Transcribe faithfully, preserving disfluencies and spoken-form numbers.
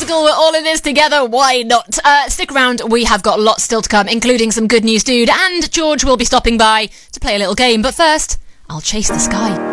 musical. We're all in this together. Why not? Uh, stick around. We have got lots still to come, including some good news, dude. And George will be stopping by to play a little game. But first, I'll chase the sky.